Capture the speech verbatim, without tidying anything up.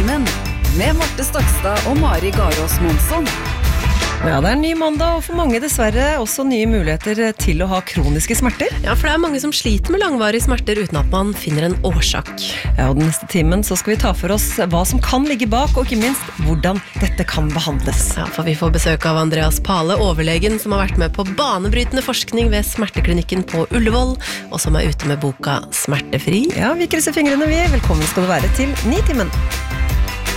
Nitimen med Marte Stokstad og Mari Garås Monsson. Ja, det er en ny mandag, og for mange dessverre også nye muligheter til å ha kroniske smerter. Ja, for det er mange som sliter med langvarige smerter uten at man finner en årsak. Ja, og den neste timen så skal vi ta for oss hva som kan ligge bak, og ikke minst hvordan dette kan behandles. Ja, for vi får besøk av Andreas Pale, overlegen som har vært med på banebrytende forskning ved smerteklinikken på Ullevål, og som er ute med boka Smertefri. Ja, vi krysser fingrene vi. Velkommen skal du være til Nitimen.